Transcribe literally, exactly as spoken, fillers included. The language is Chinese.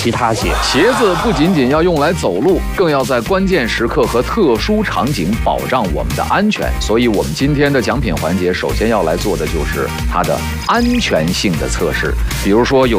其他鞋。 鞋子不仅仅要用来走路，更要在关键时刻和特殊场景保障我们的安全。所以我们今天的奖品环节，首先要来做的就是它的安全性的测试。比如说有